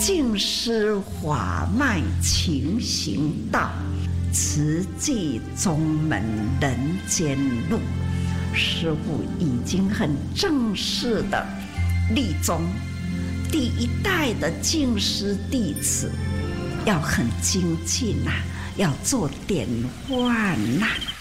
尽施法脉勤行道，慈济宗门人间路。师父已经很正式的立宗，第一代的净师弟子要很精进啊，要做典范呐。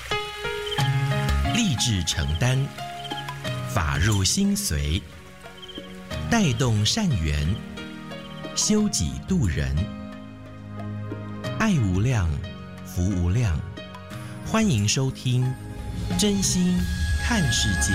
立志承担，法入心随，带动善缘，修己度人，爱无量，福无量。欢迎收听《真心看世界》。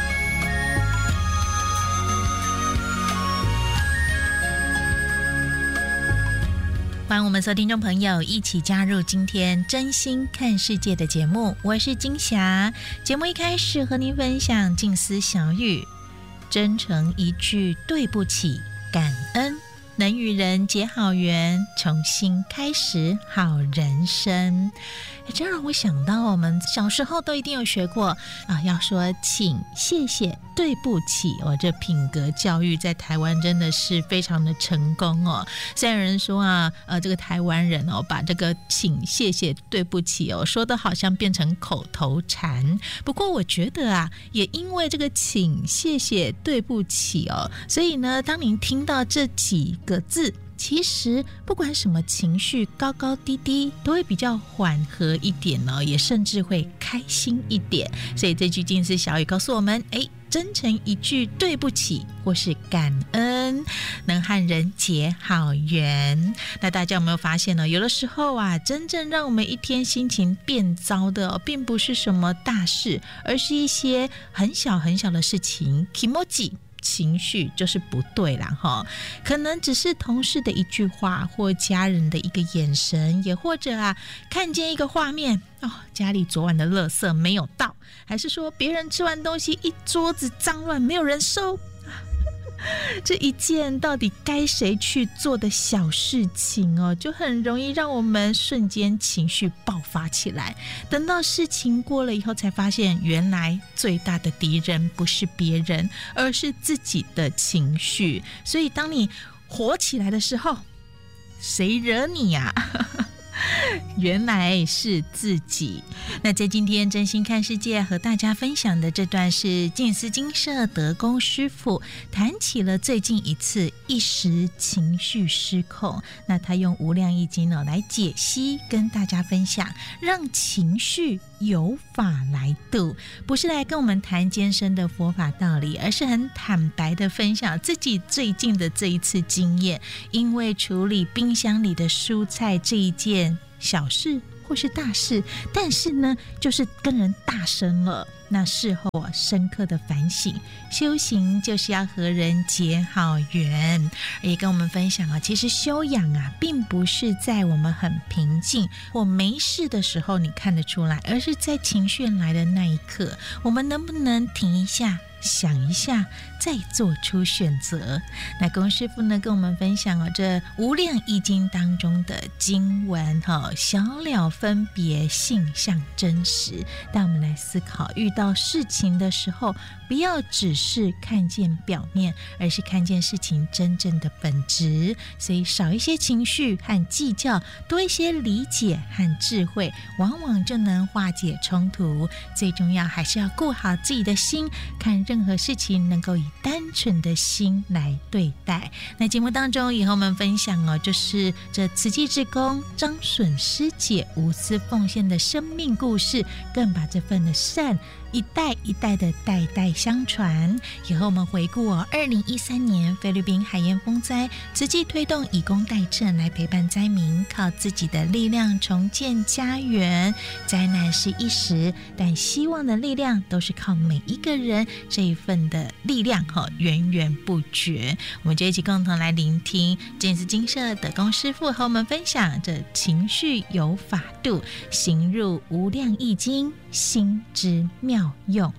欢迎我们所有听众朋友一起加入今天真心看世界的节目，我是金霞。节目一开始和您分享静思小语，真诚一句对不起，感恩能与人结好缘，重新开始好人生。这让我想到我们小时候都一定有学过啊，要说请、谢谢、对不起这品格教育在台湾真的是非常的成功哦。虽然有人说这个台湾人把这个请、谢谢、对不起说的好像变成口头禅，不过我觉得也因为这个请、谢谢、对不起所以呢，当您听到这几个字，其实不管什么情绪高高低低都会比较缓和一点也甚至会开心一点。所以这句静思小语告诉我们，真诚一句对不起或是感恩能和人结好缘。那大家有没有发现有的时候真正让我们一天心情变糟的并不是什么大事，而是一些很小很小的事情，kimoji情绪就是不对啦可能只是同事的一句话，或家人的一个眼神，也或者看见一个画面家里昨晚的垃圾没有倒，还是说别人吃完东西一桌子脏乱没有人收这一件到底该谁去做的小事情就很容易让我们瞬间情绪爆发起来。等到事情过了以后，才发现原来最大的敌人不是别人，而是自己的情绪。所以当你火起来的时候，谁惹你呀？原来是自己。那在今天真心看世界和大家分享的这段是静思精舍德公师父谈起了最近一次一时情绪失控，那他用无量易经来解析跟大家分享，让情绪有法来度，不是来跟我们谈艰深的佛法道理，而是很坦白的分享自己最近的这一次经验。因为处理冰箱里的蔬菜这一件小事或是大事，但是呢就是跟人大声了，那事后深刻的反省，修行就是要和人结好缘。也跟我们分享其实修养并不是在我们很平静或没事的时候你看得出来，而是在情绪来的那一刻，我们能不能停一下，想一下，再做出选择。那龚师父呢跟我们分享这无量易经当中的经文小了分别，性相真实，带我们来思考，遇到事情的时候不要只是看见表面，而是看见事情真正的本质。所以少一些情绪和计较，多一些理解和智慧，往往就能化解冲突。最重要还是要顾好自己的心，看任何事情能够以单纯的心来对待。那节目当中也和我们分享就是这慈济志工张笋师姐无私奉献的生命故事，更把这份的善一代一代的代代相传。也和我们回顾2013年菲律宾海盐风灾，慈济推动以工代赈来陪伴灾民，靠自己的力量重建家园。灾难是一时，但希望的力量都是靠每一个人这一份的力量源源不绝。我们就一起共同来聆听静思精舍德公师父和我们分享这情绪有法度，行入无量易经，心之妙用。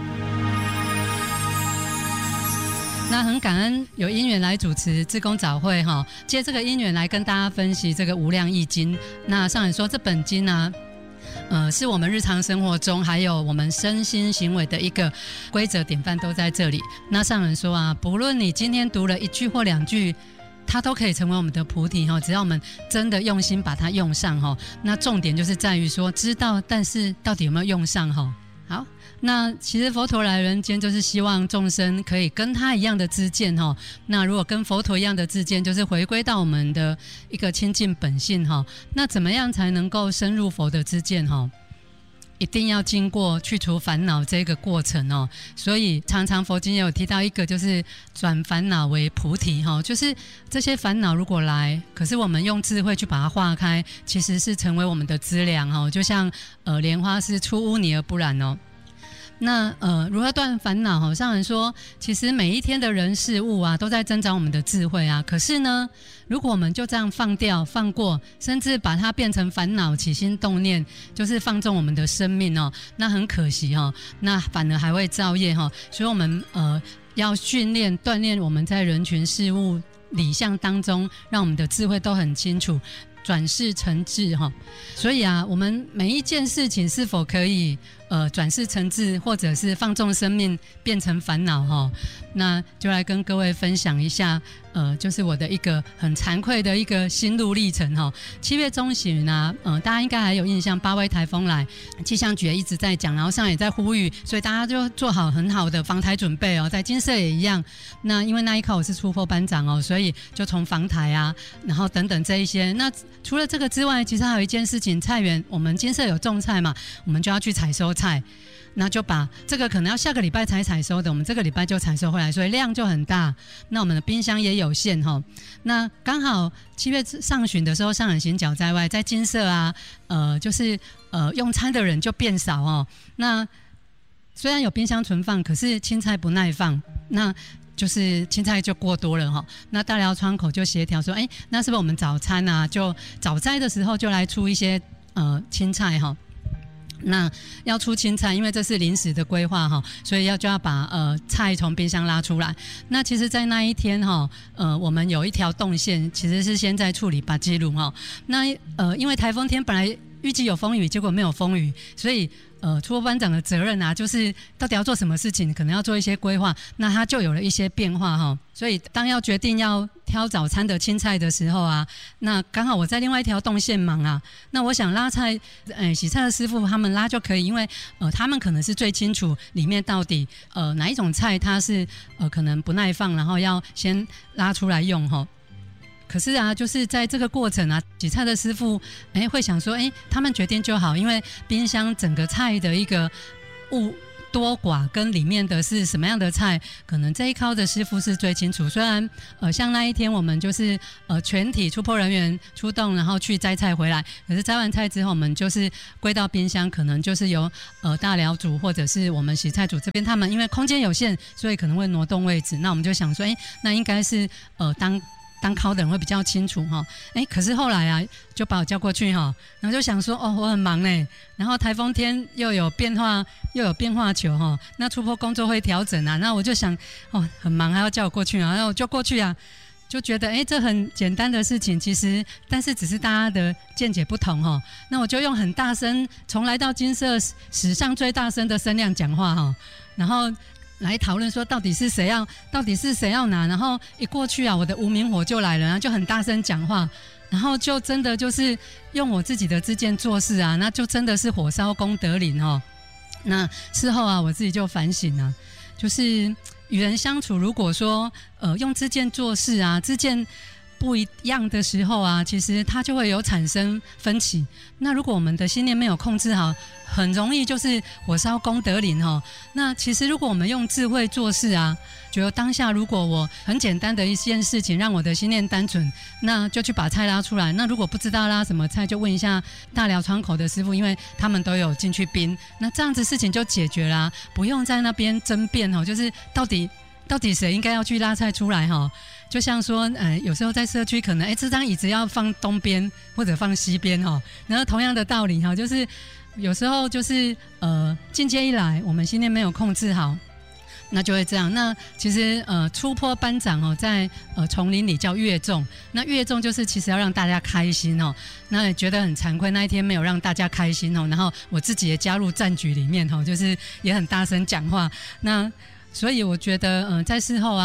那很感恩有因缘来主持志工早会借这个因缘来跟大家分析这个无量易经。那上人说这本经是我们日常生活中还有我们身心行为的一个规则典范都在这里。那上人说不论你今天读了一句或两句， 它都可以成为我们的菩提只要我们真的用心把它用上那重点就是在于说知道，但是到底有没有用上好，那其实佛陀来人间就是希望众生可以跟他一样的知见那如果跟佛陀一样的知见，就是回归到我们的一个清净本性那怎么样才能够深入佛的知见一定要经过去除烦恼这个过程所以常常佛经也有提到一个，就是转烦恼为菩提就是这些烦恼如果来，可是我们用智慧去把它化开，其实是成为我们的资粮就像莲花是出污泥而不染那如何断烦恼上人说，其实每一天的人事物啊都在增长我们的智慧啊，可是呢如果我们就这样放掉放过，甚至把它变成烦恼起心动念，就是放纵我们的生命那很可惜那反而还会造业所以我们要训练锻炼我们在人群事物理象当中，让我们的智慧都很清楚，转世成智所以啊，我们每一件事情是否可以转世成智，或者是放纵生命变成烦恼那就来跟各位分享一下就是我的一个很惭愧的一个心路历程7月中旬啊大家应该还有印象，8威台风来，气象局也一直在讲，然后上也在呼吁，所以大家就做好很好的防台准备在金社也一样。那因为那一刻我是出坡班长所以就从防台啊，然后等等这一些。那除了这个之外，其实还有一件事情，菜园我们金社有种菜嘛，我们就要去采收菜，那就把这个可能要下个礼拜才采收的，我们这个礼拜就采收回来，所以量就很大。那我们的冰箱也有限那刚好7月上旬的时候，上人行脚在外，在金社啊就是用餐的人就变少那虽然有冰箱存放，可是青菜不耐放，那就是青菜就过多了那大寮窗口就协调说那是不是我们早餐啊，就早斋的时候就来出一些青菜那要出青菜，因为这是临时的规划所以就要把菜从冰箱拉出来。那其实在那一天我们有一条动线，其实是先在处理巴基鲁那因为台风天本来预计有风雨，结果没有风雨，所以出坡班长的责任啊，就是到底要做什么事情，可能要做一些规划，那他就有了一些变化所以当要决定要挑早餐的青菜的时候啊，那刚好我在另外一条动线忙啊，那我想拉菜洗菜的师傅他们拉就可以，因为他们可能是最清楚里面到底哪一种菜它是可能不耐放，然后要先拉出来用可是啊，就是在这个过程啊，洗菜的师傅会想说他们决定就好，因为冰箱整个菜的一个物多寡跟里面的是什么样的菜，可能这一靠的师傅是最清楚。虽然像那一天我们就是全体出坡人员出动，然后去摘菜回来，可是摘完菜之后我们就是归到冰箱，可能就是由大寮组或者是我们洗菜组这边，他们因为空间有限，所以可能会挪动位置，那我们就想说那应该是当考的人会比较清楚可是后来啊就把我叫过去然后就想说我很忙然后台风天又有变化球那出坡工作会调整啊，那我就想很忙还要叫我过去然后我就过去啊，就觉得这很简单的事情，其实但是只是大家的见解不同那我就用很大声，从来到金社史上最大声的声量讲话然后来讨论说到底是谁要拿，然后一过去啊，我的无名火就来了，然后就很大声讲话，然后就真的就是用我自己的知见做事啊，那就真的是火烧功德林那事后啊，我自己就反省啊，就是与人相处，如果说用知见做事啊，知见不一样的时候啊，其实它就会有产生分歧。那如果我们的心念没有控制好，很容易就是火烧功德林那其实如果我们用智慧做事啊，觉得当下如果我很简单的一件事情让我的心念单纯，那就去把菜拉出来。那如果不知道拉什么菜，就问一下大寮窗口的师傅，因为他们都有进去冰，那这样子事情就解决啦，不用在那边争辩就是到底谁应该要去拉菜出来就像说有时候在社区可能这张椅子要放东边或者放西边然后同样的道理就是有时候就是进阶一来我们心念没有控制好，那就会这样。那其实出坡班长在丛林里叫乐众，那乐众就是其实要让大家开心那也觉得很惭愧，那一天没有让大家开心然后我自己也加入战局里面就是也很大声讲话，那所以我觉得在事后啊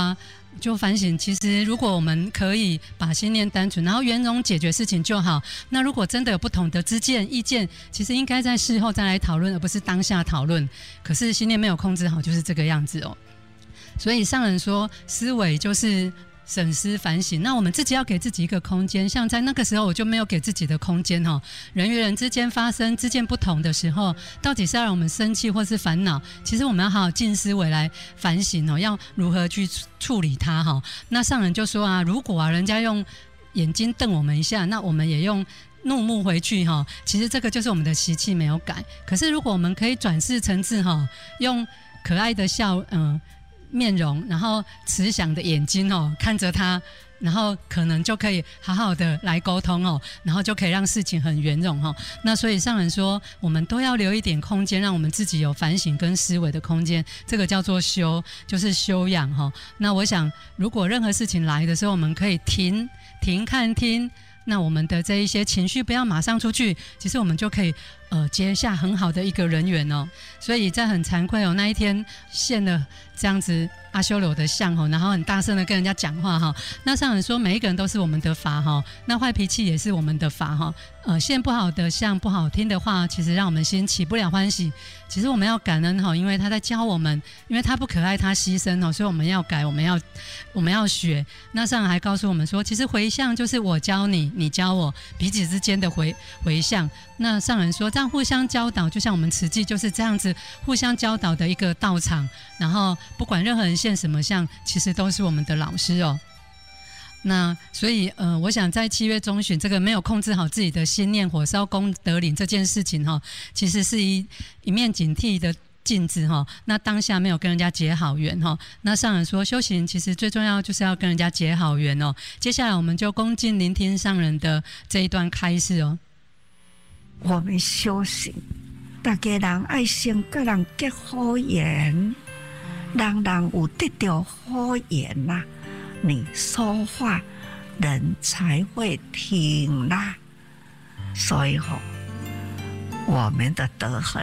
就反省，其实如果我们可以把心念单纯，然后圆融解决事情就好。那如果真的有不同的知见意见，其实应该在事后再来讨论，而不是当下讨论。可是心念没有控制好，就是这个样子哦。所以上人说，思维就是审思反省，那我们自己要给自己一个空间。像在那个时候，我就没有给自己的空间哦。人与人之间发生知见不同的时候，到底是要让我们生气或是烦恼？其实我们要好好静思维来反省哦，要如何去处理它哈。那上人就说啊，如果人家用眼睛瞪我们一下，那我们也用怒目回去哈。其实这个就是我们的习气没有改。可是如果我们可以转世成智哈，用可爱的笑面容，然后慈祥的眼睛看着他，然后可能就可以好好的来沟通然后就可以让事情很圆融那所以上人说，我们都要留一点空间，让我们自己有反省跟思维的空间，这个叫做修，就是修养那我想，如果任何事情来的时候，我们可以停看听。那我们的这一些情绪不要马上出去，其实我们就可以结下很好的一个人缘所以在很惭愧那一天现了这样子阿修罗的像然后很大声的跟人家讲话那上人说，每一个人都是我们的法那坏脾气也是我们的法现不好的像不好听的话，其实让我们心起不了欢喜。其实我们要感恩因为他在教我们，因为他不可爱，他牺牲所以我们要改，我们要学。那上人还告诉我们说，其实回向就是我教你，你教我，彼此之间的回向。那上人说，这样互相教导，就像我们慈济就是这样子互相教导的一个道场。然后不管任何人现什么相，其实都是我们的老师那所以我想在7月中旬这个没有控制好自己的心念，火烧功德林这件事情其实是一面警惕的镜子那当下没有跟人家结好缘那上人说，修行其实最重要就是要跟人家结好缘接下来我们就恭敬聆听上人的这一段开示我们修行，大家人爱先跟人结好缘，人人有得到好缘啦，你说话人才会听啦。所以我们的德行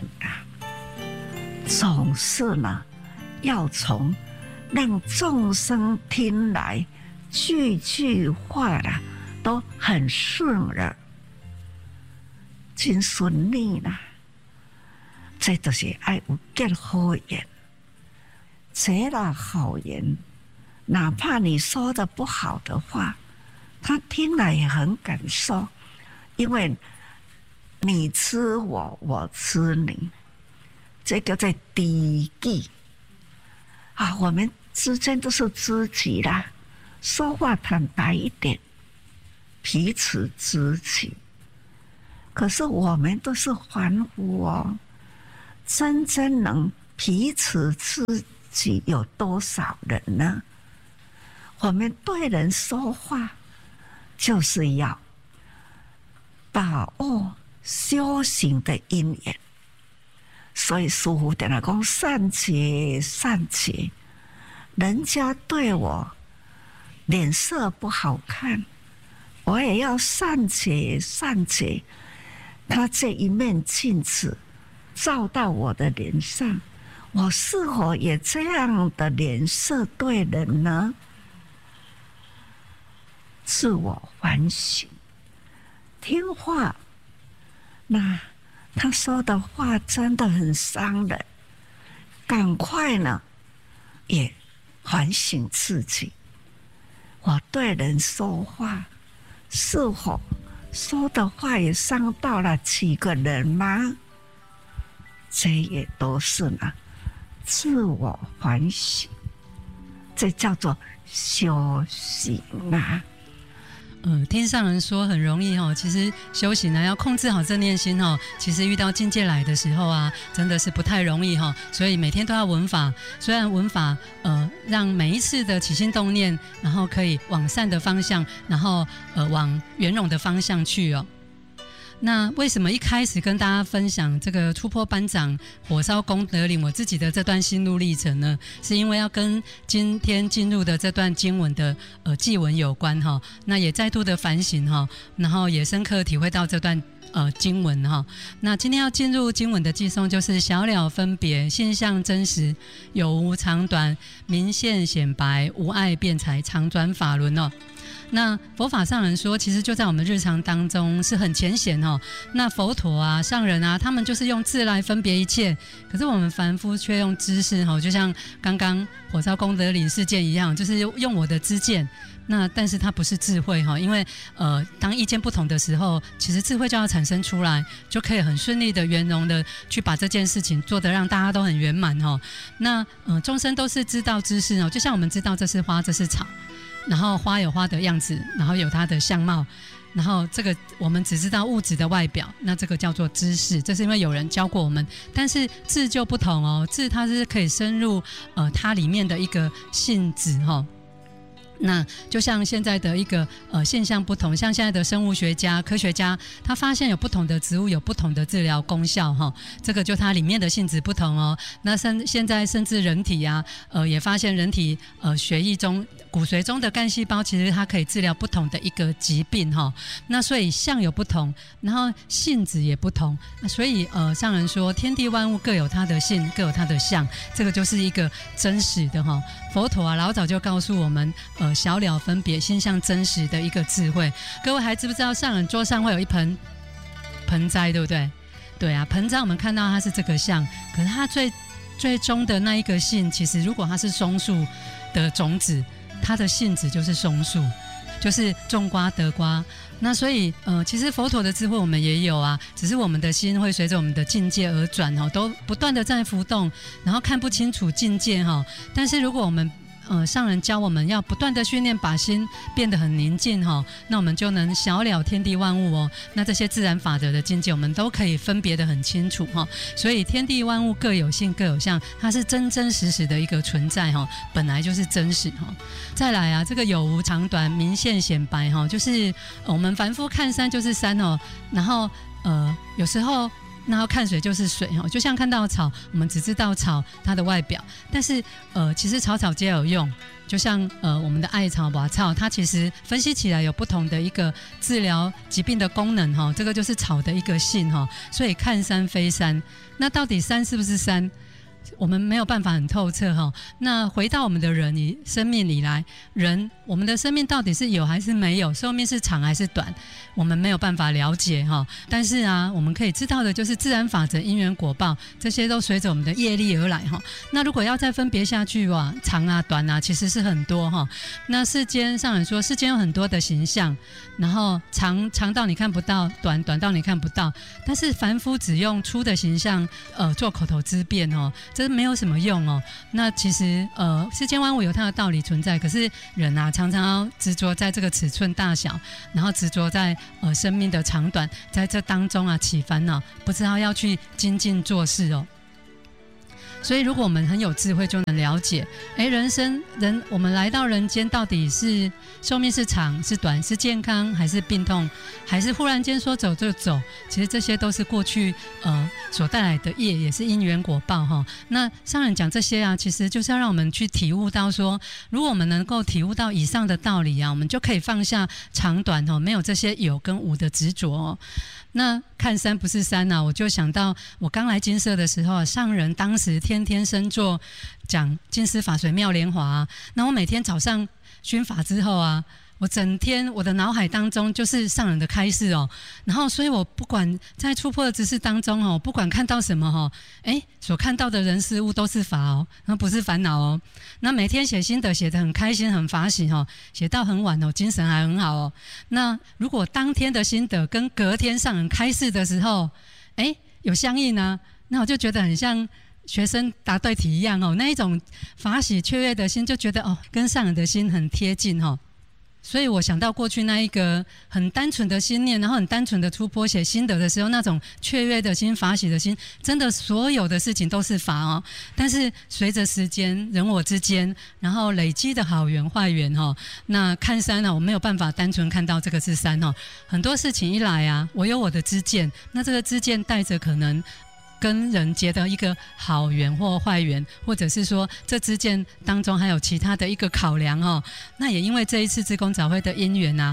总是呢要从让众生听来，句句话都很顺耳，真顺利啦。这就是爱有结好缘，结了好缘，哪怕你说的不好的话，他听了也很感受，因为你吃我，我吃你，这个在低己我们之间都是知己啦，说话坦白一点，彼此知己。可是我们都是凡夫真正能彼此知己有多少人呢？我们对人说话，就是要把握修行的因缘。所以师父在那讲善结善结，人家对我脸色不好看，我也要善结善结。他这一面镜子照到我的脸上，我是否也这样的脸色对人呢？自我反省，听话。那他说的话真的很伤人，赶快呢也反省自己。我对人说话，是否说的话也伤到了几个人吗？这也都是呢自我反省，这叫做修行听上人说很容易其实修行要控制好正念心其实遇到境界来的时候真的是不太容易所以每天都要闻法。虽然闻法让每一次的起心动念，然后可以往善的方向，然后往圆融的方向去那为什么一开始跟大家分享这个出坡班长火烧功德林我自己的这段心路历程呢？是因为要跟今天进入的这段经文的偈文有关那也再度的反省然后也深刻体会到这段经文哈。那今天要进入经文的寄诵，就是小了分别，性相真实，有无长短，明现显白，无碍辩才，常转法轮哦。那佛法上人说，其实就在我们日常当中是很浅显哦。那佛陀啊、上人啊，他们就是用智来分别一切，可是我们凡夫却用知识哦，就像刚刚火烧功德林事件一样，就是用我的知见。那但是它不是智慧哈，因为当意见不同的时候，其实智慧就要产生出来，就可以很顺利的圆融的去把这件事情做得让大家都很圆满哈。那众生都是知道知识哦，就像我们知道这是花，这是草，然后花有花的样子，然后有它的相貌，然后这个我们只知道物质的外表，那这个叫做知识，这是因为有人教过我们。但是智就不同哦，智它是可以深入它里面的一个性质哈。那就像现在的一个现象不同，像现在的生物学家、科学家，他发现有不同的植物有不同的治疗功效哈，这个就它里面的性质不同哦。那现在甚至人体啊，也发现人体血液中、骨髓中的干细胞，其实它可以治疗不同的一个疾病哈。那所以相有不同，然后性质也不同，所以上人说天地万物各有它的性，各有它的相，这个就是一个真实的哈。佛陀啊，老早就告诉我们，小了分别，性相真实的一个智慧。各位还知不知道上人桌上会有一盆栽，对不对？对啊，盆栽我们看到它是这个相，可是它最终的那一个性，其实如果它是松树的种子，它的性质就是松树，就是种瓜得瓜。那所以其实佛陀的智慧我们也有啊，只是我们的心会随着我们的境界而转哦，都不断的在浮动，然后看不清楚境界哈。但是如果我们上人教我们要不断的训练，把心变得很宁静哈，那我们就能小了天地万物哦。那这些自然法则的境界，我们都可以分别得很清楚哈。所以天地万物各有性各有相，它是真真实实的一个存在哈，本来就是真实哈。再来啊，这个有无长短，明现显白哈，就是我们凡夫看山就是山哦，然后有时候。然后看水就是水哦，就像看到草，我们只知道草它的外表，但是其实草草皆有用，就像我们的艾草、瓦草，它其实分析起来有不同的一个治疗疾病的功能哈，这个就是草的一个性哈，所以看山非山，那到底山是不是山？我们没有办法很透彻哈。那回到我们的人生命里来，我们的生命到底是有还是没有？寿命是长还是短？我们没有办法了解哈。但是啊，我们可以知道的就是自然法则、因缘果报，这些都随着我们的业力而来哈。那如果要再分别下去哇，长啊、短啊，其实是很多哈。那世间上人说，世间有很多的形象，然后长到你看不到，短到你看不到。但是凡夫只用粗的形象做口头之辩哦。这没有什么用哦。那其实世间万物有它的道理存在，可是人啊常常要执着在这个尺寸大小，然后执着在生命的长短，在这当中啊起烦恼，不知道要去精进做事哦。所以如果我们很有智慧，就能了解我们来到人间到底是寿命是长是短，是健康还是病痛，还是忽然间说走就走，其实这些都是过去所带来的业，也是因缘果报哈。那上人讲这些啊，其实就是要让我们去体悟到说，如果我们能够体悟到以上的道理啊，我们就可以放下长短没有这些有跟无的执着哦。那看山不是山啊，我就想到我刚来金舍的时候，上人当时天天深坐讲金丝法水妙莲华啊，那我每天早上熏法之后啊，我整天我的脑海当中就是上人的开示哦，然后所以我不管在出破的知识当中哦，不管看到什么哦，所看到的人事物都是法哦，那不是烦恼哦。那每天写心得写得很开心很法喜哦，写到很晚哦，精神还很好哦。那如果当天的心得跟隔天上人开示的时候，有相应啊，那我就觉得很像学生答对题一样哦，那一种法喜雀跃的心，就觉得跟上人的心很贴近哦。所以我想到过去那一个很单纯的心念，然后很单纯的出坡写心得的时候，那种雀跃的心、法喜的心，真的所有的事情都是法哦。但是随着时间、人我之间，然后累积的好缘坏缘那看山我没有办法单纯看到这个是山很多事情一来啊，我有我的知见，那这个知见带着可能跟人结的一个好缘或坏缘，或者是说这之间当中还有其他的一个考量那也因为这一次志工早会的因缘啊，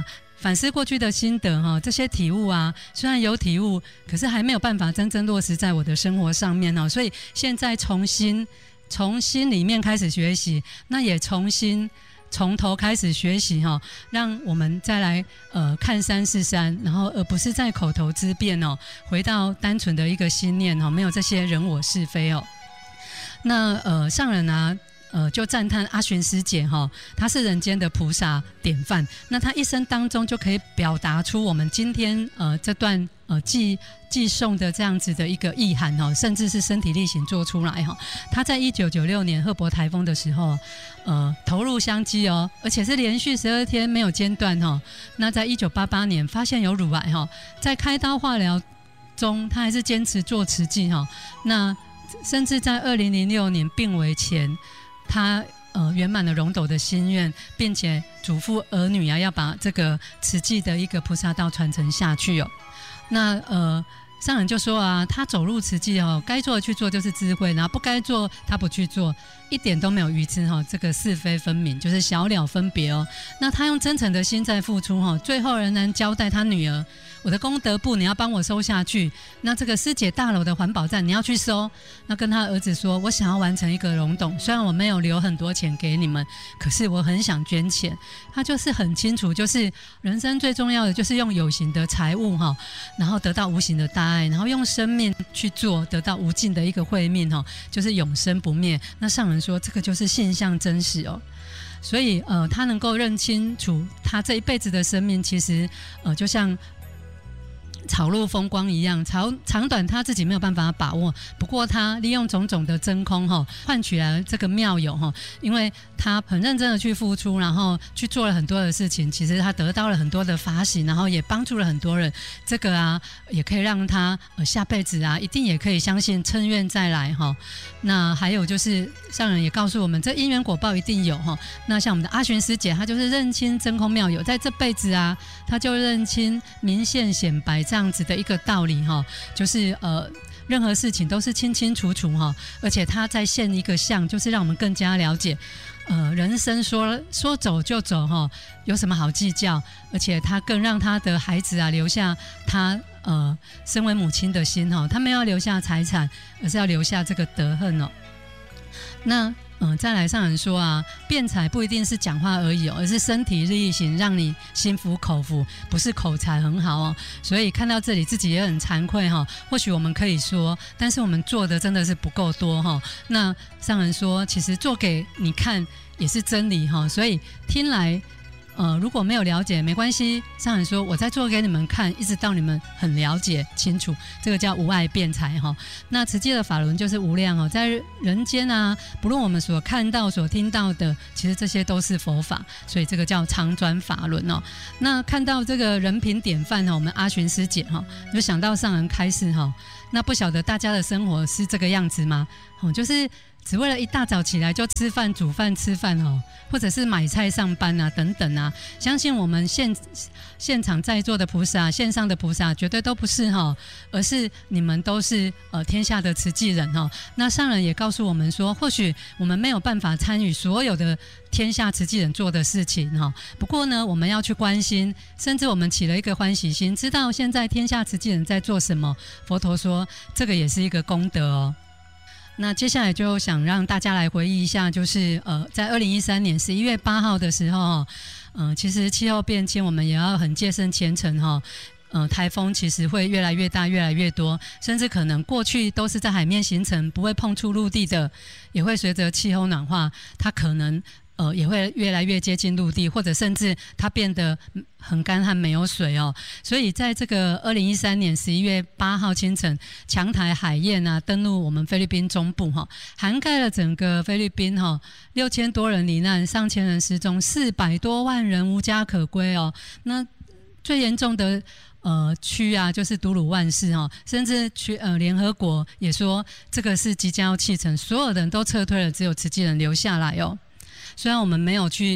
反思过去的心得这些体悟啊，虽然有体悟，可是还没有办法真正落实在我的生活上面所以现在从心里面开始学习，那也从头开始学习让我们再来看山是山，然后而不是在口头之辩回到单纯的一个心念没有这些人我是非那上人啊就赞叹阿玄师姐她是人间的菩萨典范，那她一生当中就可以表达出我们今天这段寄送的这样子的一个意涵甚至是身体力行做出来她在1996年赫伯台风的时候投入香积而且是连续12天没有间断那在1988年发现有乳癌在开刀化疗中她还是坚持做慈济那甚至在2006年病危前他圆满了荣斗的心愿，并且嘱咐儿女要把这个慈济的一个菩萨道传承下去那上人就说啊，他走入慈济该做的去做就是智慧，然后不该做他不去做，一点都没有愚痴这个是非分明，就是小了分别那他用真诚的心在付出最后仍然交代他女儿，我的功德簿你要帮我收下去，那这个师姐大楼的环保站你要去收，那跟他儿子说，我想要完成一个溶洞，虽然我没有留很多钱给你们，可是我很想捐钱。他就是很清楚，就是人生最重要的就是用有形的财物然后得到无形的大爱，然后用生命去做，得到无尽的一个慧命就是永生不灭。那上人说这个就是现象真实所以他能够认清楚他这一辈子的生命其实就像草露风光一样，长短他自己没有办法把握，不过他利用种种的真空换取来这个妙有因为他很认真的去付出，然后去做了很多的事情，其实他得到了很多的法喜，然后也帮助了很多人，这个啊也可以让他下辈子啊一定也可以相信称愿再来那还有就是上人也告诉我们，这因缘果报一定有那像我们的阿玄师姐，她就是认清真空妙有，在这辈子啊她就认清明现显白这样子的一个道理就是任何事情都是清清楚楚而且他再现一个相，就是让我们更加了解人生说走就走有什么好计较，而且他更让他的孩子啊留下他身为母亲的心他没有要留下财产，而是要留下这个德恨那再来上人说啊，辩才不一定是讲话而已而是身体力行，让你心服口服，不是口才很好所以看到这里自己也很惭愧或许我们可以说，但是我们做的真的是不够多那上人说其实做给你看也是真理所以听来如果没有了解没关系，上人说我在做给你们看，一直到你们很了解清楚，这个叫无碍辩才那慈济的法轮就是无量在人间啊，不论我们所看到所听到的，其实这些都是佛法，所以这个叫常转法轮那看到这个人品典范我们阿玄师姐就想到上人开示那不晓得大家的生活是这个样子吗就是只为了一大早起来就吃饭煮饭吃饭或者是买菜上班啊等等啊，相信我们现场在座的菩萨，线上的菩萨绝对都不是而是你们都是天下的慈济人那上人也告诉我们说，或许我们没有办法参与所有的天下慈济人做的事情不过呢我们要去关心，甚至我们起了一个欢喜心，知道现在天下慈济人在做什么，佛陀说这个也是一个功德那接下来就想让大家来回忆一下，就是在2013年11月8号的时候其实气候变迁我们也要很戒慎虔诚台风其实会越来越大越来越多，甚至可能过去都是在海面形成不会碰触陆地的，也会随着气候暖化它可能也会越来越接近陆地，或者甚至它变得很干和没有水所以在这个2013年11月8号清晨，强台海燕啊登陆我们菲律宾中部涵盖了整个菲律宾6000多人罹难，上千人失踪，400多万人无家可归那最严重的区啊就是都鲁万市甚至联合国也说这个是即将要弃城，所有人都撤退了，只有慈济人留下来虽然我们没有去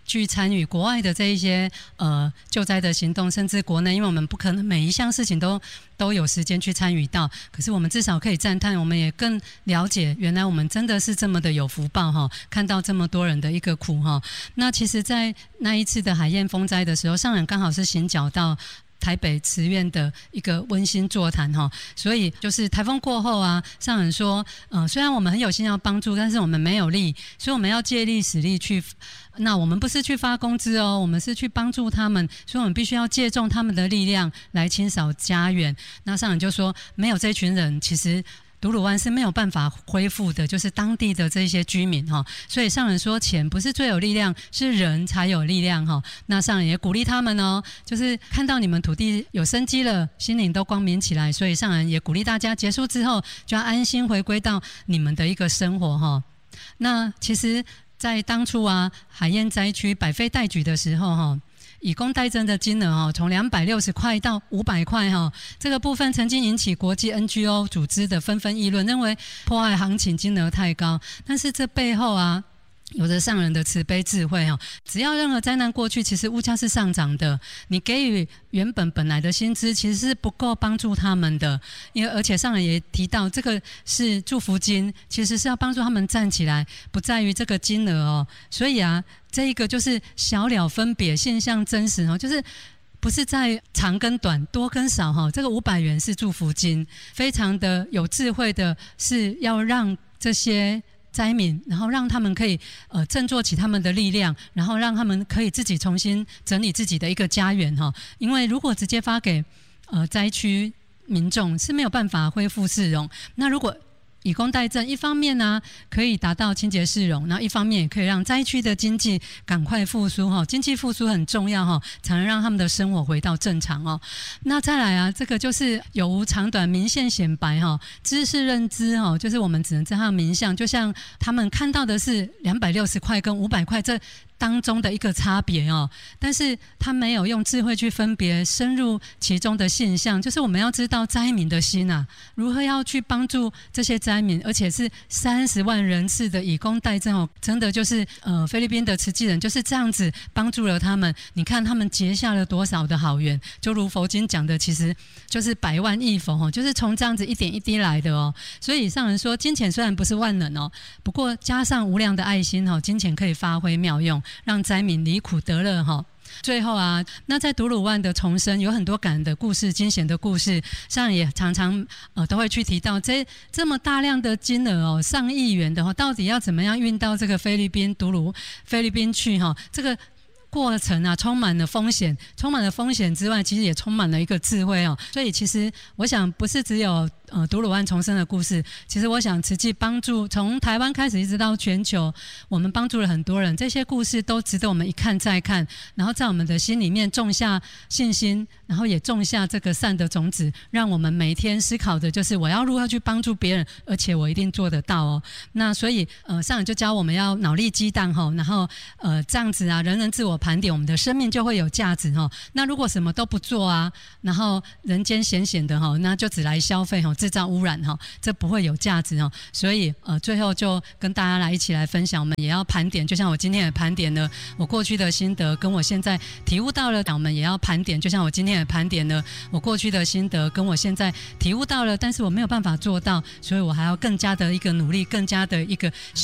去参与国外的这一些救灾的行动，甚至国内，因为我们不可能每一项事情都有时间去参与到，可是我们至少可以赞叹，我们也更了解原来我们真的是这么的有福报哈，看到这么多人的一个苦哈。那其实在那一次的海燕风灾的时候，上人刚好是行脚到台北慈院的一个温馨座谈哈，所以就是台风过后啊，上人说，虽然我们很有心要帮助，但是我们没有力，所以我们要借力使力去。那我们不是去发工资哦，我们是去帮助他们，所以我们必须要借重他们的力量来清扫家园。那上人就说，没有这群人，其实独鲁湾是没有办法恢复的，就是当地的这些居民哈，所以上人说钱不是最有力量，是人才有力量哈。那上人也鼓励他们哦，就是看到你们土地有生机了，心灵都光明起来，所以上人也鼓励大家结束之后就要安心回归到你们的一个生活哈。那其实在当初啊海燕灾区百废待举的时候哈，以工代赈的金额从260块到500块这个部分曾经引起国际 NGO 组织的纷纷议论，认为破坏行情金额太高。但是这背后啊，有着上人的慈悲智慧只要任何灾难过去，其实物价是上涨的，你给予本来的薪资其实是不够帮助他们的，而且上人也提到这个是祝福金，其实是要帮助他们站起来，不在于这个金额所以啊，这一个就是小了分别，现象真实就是不是在长跟短多跟少这个500元是祝福金，非常的有智慧的是要让这些灾民，然后让他们可以振作起他们的力量，然后让他们可以自己重新整理自己的一个家园因为如果直接发给灾区民众是没有办法恢复市容，那如果以工代赈，一方面呢可以达到清洁市容，然后一方面也可以让灾区的经济赶快复苏经济复苏很重要才能让他们的生活回到正常那再来啊，这个就是有无长短，明现显白知识认知就是我们只能知道名相，就像他们看到的是260块跟500块这当中的一个差别但是他没有用智慧去分别深入其中的现象，就是我们要知道灾民的心如何要去帮助这些灾民，而且是30万人次的以工代赈真的就是菲律宾的慈济人就是这样子帮助了他们，你看他们结下了多少的好缘，就如佛经讲的，其实就是百万亿佛就是从这样子一点一滴来的所以上人说，金钱虽然不是万能不过加上无量的爱心金钱可以发挥妙用，让灾民离苦得乐最后啊，那在独鲁湾的重生有很多感人的故事，惊险的故事，上人也常常都会去提到这么大量的金额上亿元的到底要怎么样运到这个菲律宾去这个过程啊，充满了风险之外，其实也充满了一个智慧所以其实我想不是只有独鲁湾重生的故事，其实我想慈济帮助从台湾开始一直到全球，我们帮助了很多人，这些故事都值得我们一看再看，然后在我们的心里面种下信心，然后也种下这个善的种子，让我们每天思考的就是我要如何去帮助别人，而且我一定做得到那所以上人就教我们要脑力激荡然后这样子啊，人人自我盘点，我们的生命就会有价值那如果什么都不做啊，然后人间闲闲的那就只来消费制造污染这不会有价值所以最后就跟大家一起来分享，我们也要盘点，就像我今天也盘点了我过去的心得，跟我现在体悟到了，我们也要盘点，就像我今天也盘点了我过去的心得，跟我现在体悟到了，但是我没有办法做到，所以我还要更加的一个努力，更加的一个